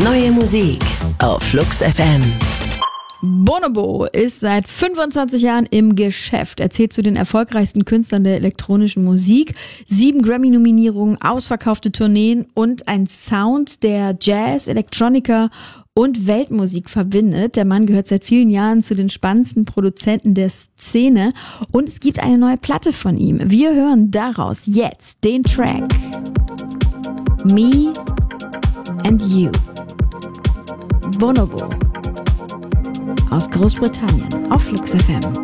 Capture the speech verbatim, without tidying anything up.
Neue Musik auf Flux F M. Bonobo ist seit fünfundzwanzig Jahren im Geschäft. Er zählt zu den erfolgreichsten Künstlern der elektronischen Musik. Sieben Grammy-Nominierungen, ausverkaufte Tourneen und ein Sound, der Jazz, Electronica und Weltmusik verbindet. Der Mann gehört seit vielen Jahren zu den spannendsten Produzenten der Szene und es gibt eine neue Platte von ihm. Wir hören daraus jetzt den Track Me and You. Bonobo aus Großbritannien auf Flux F M.